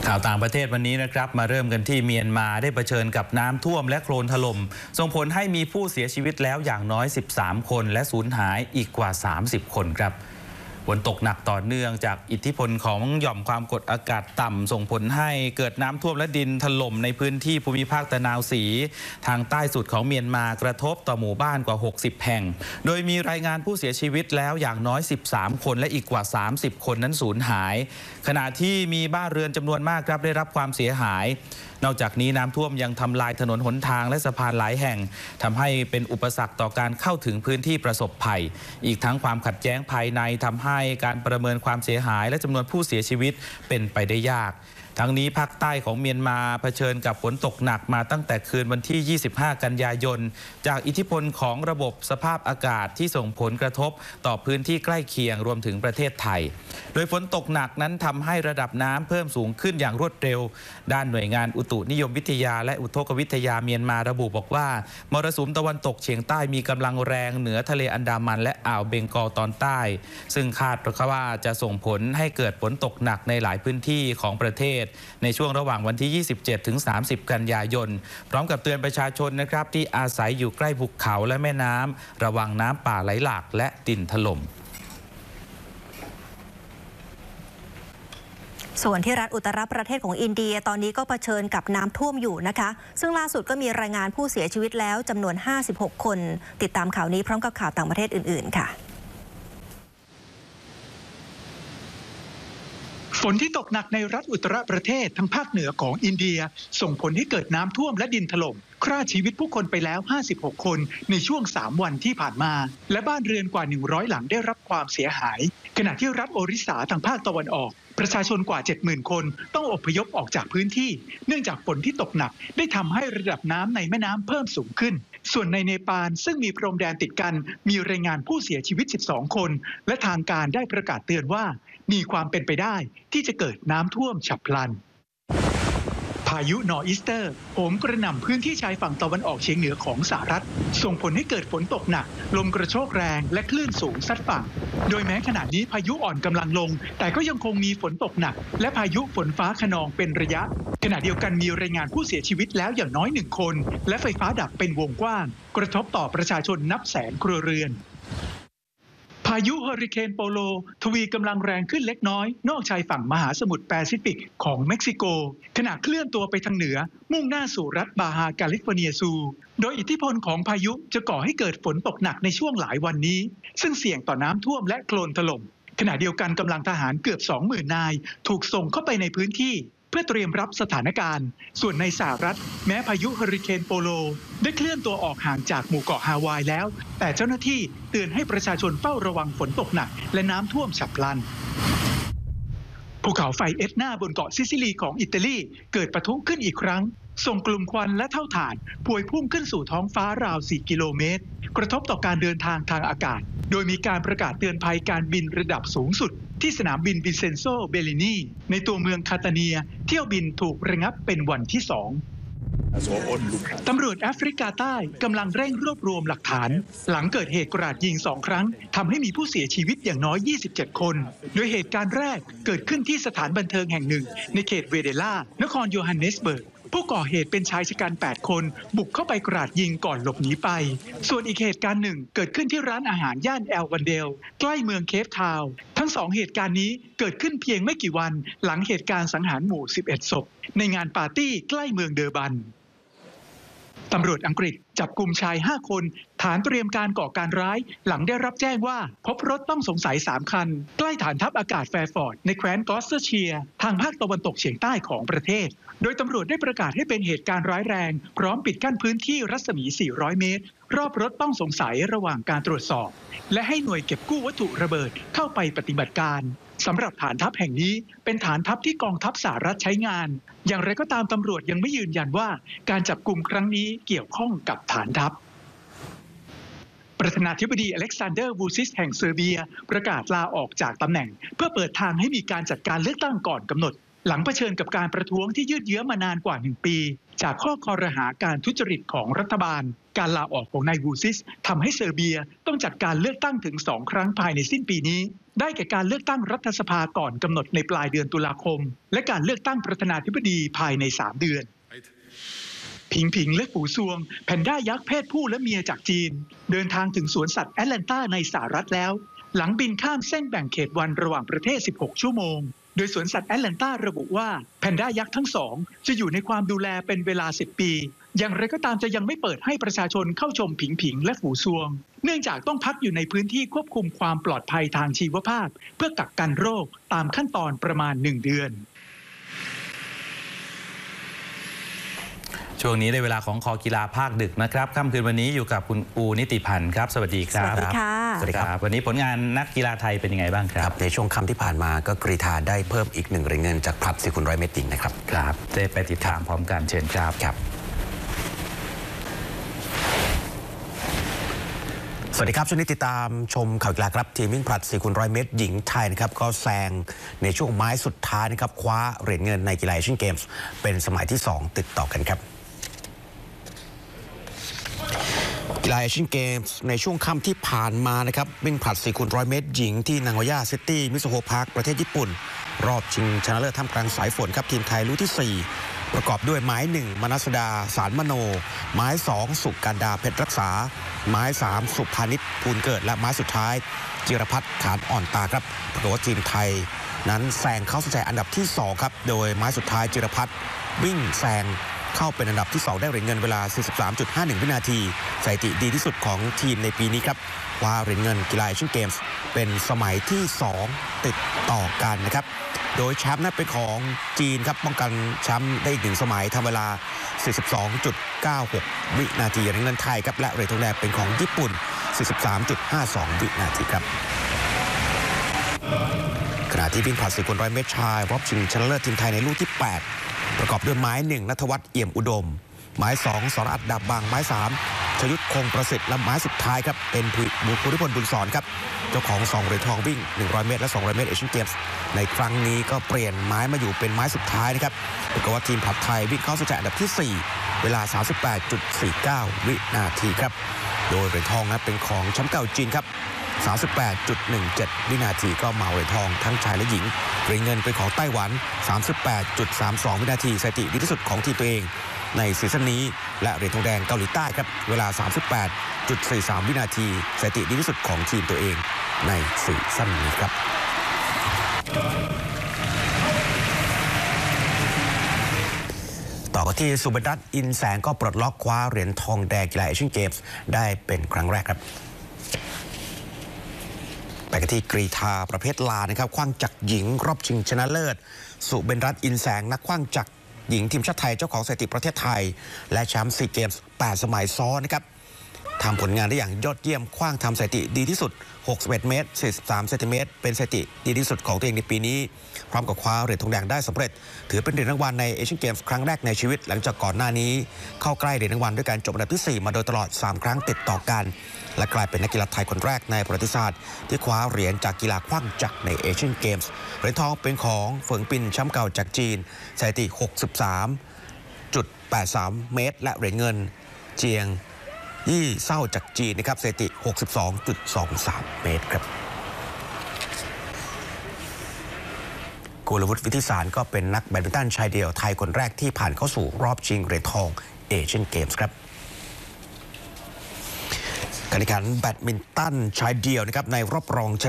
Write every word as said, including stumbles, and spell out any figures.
ข่าวต่างประเทศวันนี้นะครับมาเริ่มกันที่เมียนมาได้เผชิญกับน้ำท่วมและโคลนถล่มส่งผลให้มีผู้เสียชีวิตแล้วอย่างน้อยสิบสามคนและสูญหายอีกกว่าสามสิบคนครับฝนตกหนักต่อเนื่องจากอิทธิพลของหย่อมความกดอากาศต่ำส่งผลให้เกิดน้ำท่วมและดินถล่มในพื้นที่ภูมิภาคตะนาวศรีทางใต้สุดของเมียนมากระทบต่อหมู่บ้านกว่าหกสิบแห่งโดยมีรายงานผู้เสียชีวิตแล้วอย่างน้อยสิบสามคนและอีกกว่าสามสิบคนนั้นสูญหายขณะที่มีบ้านเรือนจำนวนมากครับได้รับความเสียหายนอกจากนี้น้ำท่วมยังทำลายถนนหนทางและสะพานหลายแห่งทำให้เป็นอุปสรรคต่อการเข้าถึงพื้นที่ประสบภัยอีกทั้งความขัดแย้งภายในทำให้การประเมินความเสียหายและจำนวนผู้เสียชีวิตเป็นไปได้ยากทั้งนี้ภาคใต้ของเมียนมาเผชิญกับฝนตกหนักมาตั้งแต่คืนวันที่ยี่สิบห้ากันยายนจากอิทธิพลของระบบสภาพอากาศที่ส่งผลกระทบต่อพื้นที่ใกล้เคียงรวมถึงประเทศไทยโดยฝนตกหนักนั้นทำให้ระดับน้ำเพิ่มสูงขึ้นอย่างรวดเร็วด้านหน่วยงานอุตุนิยมวิทยาและอุทกวิทยาเมียนมาระบุบอกว่ามรสุมตะวันตกเฉียงใต้มีกำลังแรงเหนือทะเลอันดามันและอ่าวเบงกอลตอนใต้ซึ่งคาดว่าจะส่งผลให้เกิดฝนตกหนักในหลายพื้นที่ของประเทศในช่วงระหว่างวันที่ยี่สิบเจ็ดถึงสามสิบกันยายนพร้อมกับเตือนประชาชนนะครับที่อาศัยอยู่ใกล้ภูเขาและแม่น้ำระวังน้ำป่าไหลหลากและดินถล่มส่วนที่รัฐอุตตรประเทศของอินเดียตอนนี้ก็เผชิญกับน้ำท่วมอยู่นะคะซึ่งล่าสุดก็มีรายงานผู้เสียชีวิตแล้วจำนวนห้าสิบหกคนติดตามข่าวนี้พร้อมกับข่าวต่างประเทศอื่นๆค่ะฝนที่ตกหนักในรัฐอุตตรประเทศทางภาคเหนือของอินเดียส่งผลให้เกิดน้ำท่วมและดินถล่มฆ่าชีวิตผู้คนไปแล้วห้าสิบหกคนในช่วงสามวันที่ผ่านมาและบ้านเรือนกว่าหนึ่งร้อยหลังได้รับความเสียหายขณะที่รัฐโอริสาทางภาคตะวันออกประชาชนกว่า เจ็ดหมื่น คนต้องอพยพออกจากพื้นที่เนื่องจากฝนที่ตกหนักได้ทำให้ระดับน้ำในแม่น้ำเพิ่มสูงขึ้นส่วนในเนปาลซึ่งมีพรมแดนติดกันมีรายงานผู้เสียชีวิตสิบสองคนและทางการได้ประกาศเตือนว่ามีความเป็นไปได้ที่จะเกิดน้ำท่วมฉับพลันพายุนอร์อีสเตอร์โหมกระหน่ำพื้นที่ชายฝั่งตะวันออกเฉียงเหนือของสหรัฐส่งผลให้เกิดฝนตกหนักลมกระโชกแรงและคลื่นสูงซัดฝั่งโดยแม้ขณะนี้พายุอ่อนกำลังลงแต่ก็ยังคงมีฝนตกหนักและพายุฝนฟ้าคะนองเป็นระยะขณะเดียวกันมีรายงานผู้เสียชีวิตแล้วอย่างน้อยหนึ่งคนและไฟฟ้าดับเป็นวงกว้างกระทบต่อประชาชนนับแสนครัวเรือนพายุเฮอริเคนโปโลทวีกำลังแรงขึ้นเล็กน้อยนอกชายฝั่งมหาสมุทรแปซิฟิกของเม็กซิโกขณะเคลื่อนตัวไปทางเหนือมุ่งหน้าสู่รัฐบาฮาแคลิฟอร์เนียซูโดยอิทธิพลของพายุจะก่อให้เกิดฝนตกหนักในช่วงหลายวันนี้ซึ่งเสี่ยงต่อน้ำท่วมและโคลนถล่มขณะเดียวกันกำลังทหารเกือบ สองหมื่น นายถูกส่งเข้าไปในพื้นที่เพื่อเตรียมรับสถานการณ์ส่วนในสหรัฐแม้พายุเฮอริเคนโปโลได้เคลื่อนตัวออกห่างจากหมู่เกาะฮาวายแล้วแต่เจ้าหน้าที่เตือนให้ประชาชนเฝ้าระวังฝนตกหนักและน้ำท่วมฉับพลันภูเขาไฟเอตนาบนเกาะซิซิลีของอิตาลีเกิดปะทุขึ้นอีกครั้งส่งกลุ่มควันและเท่าฐานพวยพุ่งขึ้นสู่ท้องฟ้าราว สี่กิโลเมตรกระทบต่อการเดินทางทางอากาศโดยมีการประกาศเตือนภัยการบินระดับสูงสุดที่สนามบินวิเซนโซเบลลินีในตัวเมืองคาตาเนียเที่ยวบินถูกระงับเป็นวันที่สองตำรวจแอฟริกาใต้กำลังเร่งรวบรวมหลักฐานหลังเกิดเหตุกราดยิงสองครั้งทำให้มีผู้เสียชีวิตอย่างน้อยยี่สิบเจ็ดคนโดยเหตุการณ์แรกเกิดขึ้นที่สถานบันเทิงแห่งหนึ่งในเขตเวเดล่านครโยฮันเนสเบิร์กผู้ก่อเหตุเป็นชายชะกันแปดคนบุกเข้าไปกราดยิงก่อนหลบหนีไปส่วนอีกเหตุการณ์หนึ่งเกิดขึ้นที่ร้านอาหารย่านแอลวันเดลใกล้เมืองเคปทาวน์ทั้งสองเหตุการณ์นี้เกิดขึ้นเพียงไม่กี่วันหลังเหตุการณ์สังหารหมู่สิบเอ็ดศพในงานปาร์ตี้ใกล้เมืองเดอร์บันตำรวจอังกฤษจับกลุ่มชายห้าคนฐานเตรียมการก่อการร้ายหลังได้รับแจ้งว่าพบรถต้องสงสัยสามคันใกล้ฐานทัพอากาศแฟร์ฟอร์ดในแคว้นกลอสเตอร์เชียร์ทางภาคตะวันตกเฉียงใต้ของประเทศโดยตำรวจได้ประกาศให้เป็นเหตุการณ์ร้ายแรงพร้อมปิดกั้นพื้นที่รัศมีสี่ร้อยเมตรรอบรถต้องสงสัยระหว่างการตรวจสอบและให้หน่วยเก็บกู้วัตถุระเบิดเข้าไปปฏิบัติการสำหรับฐานทัพแห่งนี้เป็นฐานทัพที่กองทัพสหรัฐใช้งานอย่างไรก็ตามตำรวจยังไม่ยืนยันว่าการจับกุมครั้งนี้เกี่ยวข้องกับฐานทัพประธานาธิบดีอเล็กซานเดอร์วูซิสแห่งเซอร์เบียประกาศลาออกจากตำแหน่งเพื่อเปิดทางให้มีการจัดการเลือกตั้งก่อนกำหนดหลังเผชิญกับการประท้วงที่ยืดเยื้อมานานกว่าหนึ่งปีจากข้อคอรหาการทุจริตของรัฐบาลการลาออกของนายวูซิสทำให้เซอร์เบียต้องจัดการเลือกตั้งถึงสองครั้งภายในสิ้นปีนี้ได้แก่การเลือกตั้งรัฐสภาก่อนกำหนดในปลายเดือนตุลาคมและการเลือกตั้งประธานาธิบดีภายในสามเดือนผิงผิงและฝูซวงแพนด้ายักษ์เพศผู้และเมียจากจีนเดินทางถึงสวนสัตว์แอตแลนตาในสหรัฐแล้วหลังบินข้ามเส้นแบ่งเขตวันระหว่างประเทศสิบหกชั่วโมงโดยสวนสัตว์แอตแลนตาระบุว่าแพนด้ายักษ์ทั้งสองจะอยู่ในความดูแลเป็นเวลาสิบปีอย่างไรก็ตามจะยังไม่เปิดให้ประชาชนเข้าชมผิงผิงและฝูซวงเนื่องจากต้องพักอยู่ในพื้นที่ควบคุมความปลอดภัยทางชีวภาพเพื่อกักกันโรคตามขั้นตอนประมาณหนึ่งเดือนช่วงนี้ได้เวลาของคอกีฬาภาคดึกนะครับค่ำคืนวันนี้อยู่กับคุณอูนิติพันธ์ครับสวัสดีครับสวัสดีค่ะสวัสดีครับวันนี้ผลงานนักกีฬาไทยเป็นยังไงบ้างครับในช่วงค่ำที่ผ่านมาก็กรีฑาได้เพิ่มอีกหนึ่งเหรียญเงินจากผลัดสี่คูณร้อยเมตรหญิงนะครับครับได้ไปติดตามพร้อมกันเชิญครับครับสวัสดีครับช่วงนี้ติดตามชมข่าวกีฬาครับทีมวิ่งผลัดสี่คูณร้อยเมตรหญิงไทยนะครับก็แซงในช่วงไม้สุดท้ายนะครับคว้าเหรียญเงินในกีฬาเอเชียนเกมส์เป็นสมัยที่สองติดต่อกันครับกีฬาเอเชียนเกมส์ในช่วงค่ำที่ผ่านมานะครับวิ่งผลัดสี่คูณร้อยเมตรหญิงที่นางโอยาซิตี้มิโซโฮพาร์คประเทศญี่ปุ่นรอบชิงชนะเลิศท่ามกลางสายฝนครับทีมไทยรู้ที่สี่ประกอบด้วยไม้หนึ่งมนัสดาสารมโนไม้สองสุกันดาเพชรรักษาไม้สามสุภานิชภูลเกิดและไม้สุดท้ายจิรพัฒน์ขานอ่อนตาครับปรากฏว่าทีมไทยนั้นแซงเข้าเส้นชัยอันดับที่สองครับโดยไม้สุดท้ายจิรพัฒน์วิ่งแซงเข้าเป็นอันดับที่สองได้เหรียญเงินเวลา สี่สิบสามจุดห้าหนึ่ง วินาทีสถิติดีที่สุดของทีมในปีนี้ครับคว้าเหรียญเงินกีฬาเอเชียนเกมส์เป็นสมัยที่สองติดต่อกันนะครับโดยแชมป์นั้นเป็นของจีนครับป้องกันแชมป์ได้อีกหนึ่งสมัยทำเวลา สี่สิบสองจุดเก้าหก วินาทีเหรียญเงินไทยครับและเหรียญทองแดงเป็นของญี่ปุ่น สี่สิบสามจุดห้าสอง วินาทีครับขณะที่วิ่งผลัดสี่คูณร้อยเมตรชายรอบชิงชนะเลิศทีมไทยในลูกที่แปดประกอบด้วยไม้หนึ่งณัฐวัฒน์เอี่ยมอุดมไม้สองสรอัตดาบบางไม้สามชยุทธคงประสิทธิ์และไม้สุดท้ายครับเป็นภูริพลบุญสอนครับเจ้าของสองเหรียญทองวิ่งหนึ่งร้อยเมตรและสองร้อยเมตรเอเชียนเกมส์ในครั้งนี้ก็เปลี่ยนไม้มาอยู่เป็นไม้สุดท้ายนะครับปรากฏว่าทีมผลัดไทยวิ่งเข้าเส้นชัยอันดับที่สี่เวลา สามสิบแปดจุดสี่เก้า วินาทีครับโดยเหรียญทองนั้นเป็นของแชมป์เก่าจีนครับ สามสิบแปดจุดหนึ่งเจ็ด วินาทีก็เหมาเหรียญทองทั้งชายและหญิงเหรียญเงินเป็นของไต้หวัน สามสิบแปดจุดสามสอง วินาทีสถิติดีที่สุดของทีมตัวเองในซีซั่นนี้และเหรียญทองแดงเกาหลีใต้ครับเวลา สามสิบแปดจุดสี่สาม วินาทีสถิติดีที่สุดของทีมตัวเองในซีซั่นนี้ครับต่อกันที่สุบรรณรัตน์อินแสงก็ปลดล็อกคว้าเหรียญทองแดงกีฬาเอเชียนเกมส์ได้เป็นครั้งแรกครับไปกันที่กรีฑาประเภทลานะครับขว้างจักรหญิงรอบชิงชนะเลิศสุบรรณรัตน์อินแสงนักขว้างจักรหญิงทีมชาติไทยเจ้าของสถิติประเทศไทยและแชมป์ซีเกมส์แปดสมัยซ้อนนะครับทำผลงานได้อย่างยอดเยี่ยมขว้างทำสถิติดีที่สุดหกสิบเอ็ดเมตรสี่สิบสามเซนติเมตรเป็นสถิติดีที่สุดของตัวเองในปีนี้พร้อมกับคว้าเหรียญทองแดงได้สำเร็จถือเป็นเหรียญรางวัลในเอเชียนเกมส์ครั้งแรกในชีวิตหลังจากก่อนหน้านี้เข้าใกล้เหรียญรางวัลด้วยการจบอันดับที่สี่มาโดยตลอดสามครั้งติดต่อกันและกลายเป็นนักกีฬาไทยคนแรกในประวัติศาสตร์ที่คว้าเหรียญจากกีฬาขว้างจักรในเอเชียนเกมส์เหรียญทองเป็นของเฟิงปินแชมป์เก่าจากจีนสถิติหกสิบสามจุดแปดสาม เมตรและเหรียญเงินเจียงยี่เศร้าจากจีนนะครับสถิติ หกสิบสองจุดสองสาม เมตรครับกุลวุฒิวิทิสารก็เป็นนักแบดมินตันชายเดี่ยวไทยคนแรกที่ผ่านเข้าสู่รอบชิงเหรียญทองเอเชียนเกมส์ครับการแข่งขันแบดมินตันชายเดี่ยวนะครับในรอบรองช